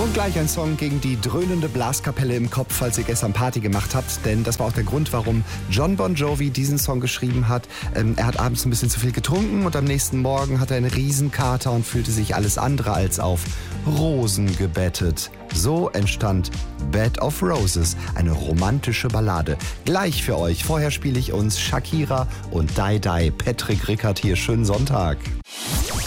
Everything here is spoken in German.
Und gleich ein Song gegen die dröhnende Blaskapelle im Kopf, falls ihr gestern Party gemacht habt. Denn das war auch der Grund, warum Jon Bon Jovi diesen Song geschrieben hat. Er hat abends ein bisschen zu viel getrunken und am nächsten Morgen hatte er einen Riesenkater und fühlte sich alles andere als auf Rosen gebettet. So entstand Bed of Roses, eine romantische Ballade. Gleich für euch. Vorher spiele ich uns Shakira und Die Die. Patrick Rickard hier. Schönen Sonntag.